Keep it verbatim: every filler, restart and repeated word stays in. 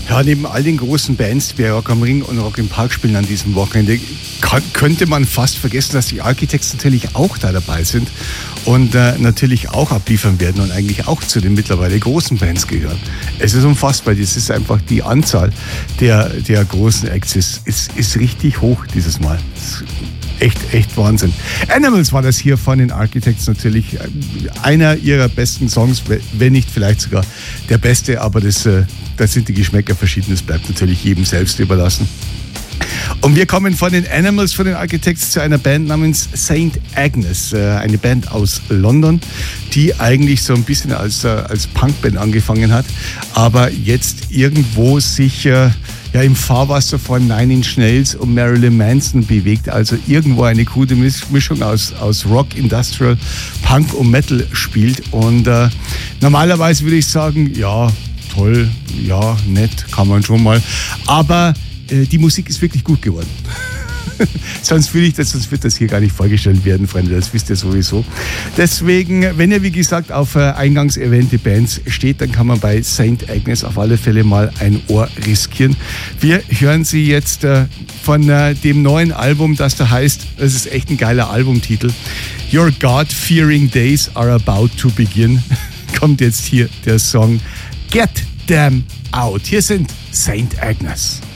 Ja, neben all den großen Bands, die Rock am Ring und Rock im Park spielen an diesem Wochenende, kann, könnte man fast vergessen, dass die Architects natürlich auch da dabei sind und äh, natürlich auch abliefern werden und eigentlich auch zu den mittlerweile großen Bands gehören. Es ist unfassbar, das ist einfach die Anzahl der, der großen Acts ist, ist, ist richtig hoch dieses Mal. Das Echt, echt Wahnsinn. Animals war das hier von den Architects natürlich. Einer ihrer besten Songs, wenn nicht vielleicht sogar der beste, aber das, das sind die Geschmäcker verschieden. Das bleibt natürlich jedem selbst überlassen. Und wir kommen von den Animals, von den Architects zu einer Band namens Saint Agnes. Eine Band aus London, die eigentlich so ein bisschen als, als Punkband angefangen hat, aber jetzt irgendwo sich ja, im Fahrwasser von Nine Inch Nails und Marilyn Manson bewegt. Also irgendwo eine coole Mischung aus, aus Rock, Industrial, Punk und Metal spielt. Und äh, normalerweise würde ich sagen, ja, toll, ja, nett, kann man schon mal. Aber die Musik ist wirklich gut geworden. sonst, will ich das, sonst wird das hier gar nicht vorgestellt werden, Freunde, das wisst ihr sowieso. Deswegen, wenn ihr wie gesagt auf äh, eingangs erwähnte Bands steht, dann kann man bei Saint Agnes auf alle Fälle mal ein Ohr riskieren. Wir hören sie jetzt äh, von äh, dem neuen Album, das da heißt, das ist echt ein geiler Albumtitel, Your God-Fearing Days Are About to Begin. Kommt jetzt hier der Song Get Them Out. Hier sind Saint Agnes.